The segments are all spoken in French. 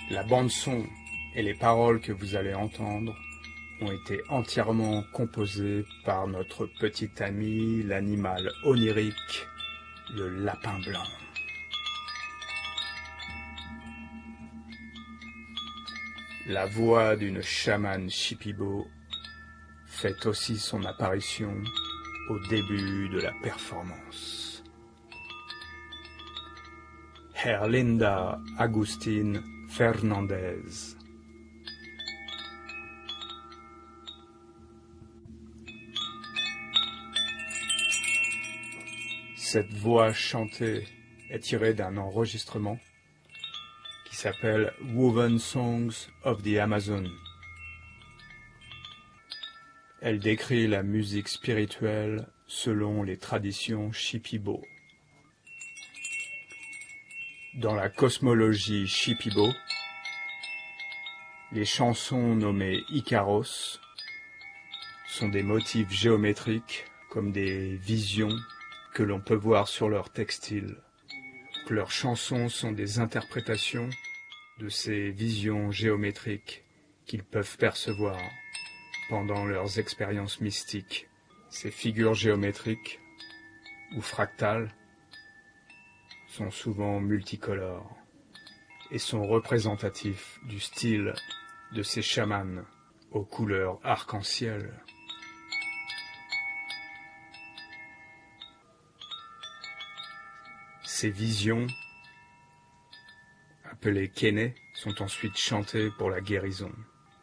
La bande-son et les paroles que vous allez entendre ont été entièrement composées par notre petit ami, l'animal onirique, le lapin blanc. La voix d'une chamane Shipibo fait aussi son apparition au début de la performance. Herlinda Agustín Fernández. Cette voix chantée est tirée d'un enregistrement qui s'appelle Woven Songs of the Amazon. Elle décrit la musique spirituelle selon les traditions Shipibo. Dans la cosmologie Shipibo, les chansons nommées Ikaros sont des motifs géométriques comme des visions que l'on peut voir sur leurs textiles. Leurs chansons sont des interprétations de ces visions géométriques qu'ils peuvent percevoir pendant leurs expériences mystiques. Ces figures géométriques ou fractales sont souvent multicolores et sont représentatifs du style de ces chamans aux couleurs arc-en-ciel. Ces visions, appelées kéné, sont ensuite chantées pour la guérison.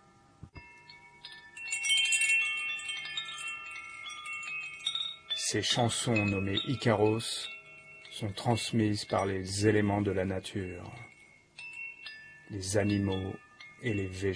Ces chansons nommées Ikaros sont transmises par les éléments de la nature, les animaux et les végétaux.